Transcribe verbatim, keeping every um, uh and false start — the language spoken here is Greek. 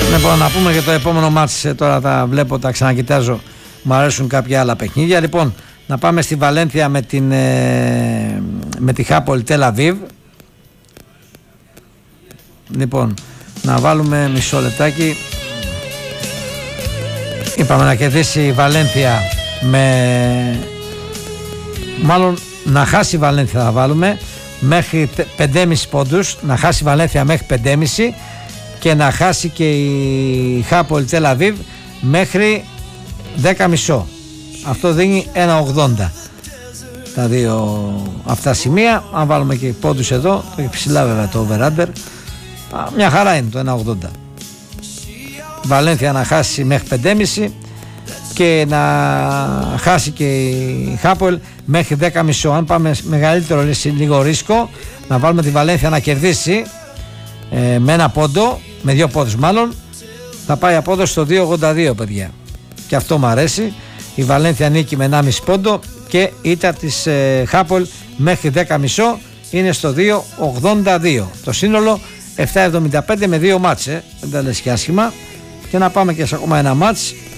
Λοιπόν, να πούμε για το επόμενο μάτς, τώρα τα βλέπω, τα ξανακοιτάζω, μου αρέσουν κάποια άλλα παιχνίδια. Λοιπόν, να πάμε στη Βαλένθια με, την, με τη Χάπολ Τελ Αβίβ. Λοιπόν, να βάλουμε μισό λεπτάκι. Είπαμε να κερδίσει η Βαλένθια με... Μάλλον να χάσει η Βαλένθια θα βάλουμε μέχρι πέντε κόμμα πέντε πόντους, να χάσει η Βαλένθια μέχρι πέντε κόμμα πέντε και να χάσει και η Χάπολ Τελ Αβίβ μέχρι δέκα κόμμα πέντε. Αυτό δίνει ένα ογδόντα τα δύο αυτά σημεία. Αν βάλουμε και πόντους εδώ, το έχει ψηλά βέβαια το over-under, μια χαρά είναι το ένα ογδόντα. Βαλένθια να χάσει μέχρι πέντε κόμμα πέντε και να χάσει και η Χάπολ μέχρι δέκα κόμμα πέντε. Αν πάμε μεγαλύτερο, λίγο ρίσκο, να βάλουμε τη Βαλένθια να κερδίσει ε, με ένα πόντο, με δύο πόντους μάλλον, θα πάει απόδοση στο δύο ογδόντα δύο, παιδιά. Και αυτό μου αρέσει. Η Βαλένθια νίκη με ένα κόμμα πέντε πόντο και ήττα της ε, Χάπολ μέχρι δέκα κόμμα πέντε είναι στο δύο ογδόντα δύο. Το σύνολο επτά εβδομήντα πέντε με δύο μάτς, ε. δεν τα λες και άσχημα. Και να πάμε και σε ακόμα ένα μάτς